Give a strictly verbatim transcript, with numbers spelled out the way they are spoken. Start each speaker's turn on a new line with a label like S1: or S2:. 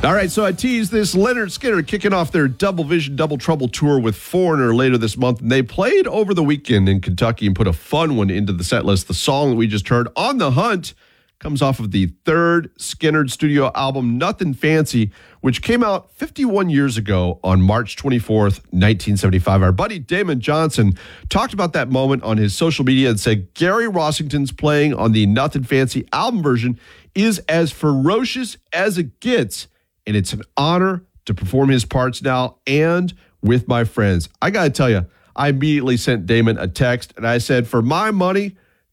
S1: All right, so I teased this. Leonard Skinner kicking off their Double Vision, Double Trouble tour with Foreigner later this month. And they played over the weekend in Kentucky and put a fun one into the set list. The song that we just heard, On the Hunt, comes off of the third Skynyrd studio album, Nothing Fancy, which came out fifty-one years ago on March twenty-fourth, nineteen seventy-five. Our buddy Damon Johnson talked about that moment on his social media and said Gary Rossington's playing on the Nothing Fancy album version is as ferocious as it gets, and it's an honor to perform his parts now and with my friends. I got to tell you, I immediately sent Damon a text, and I said, for my money,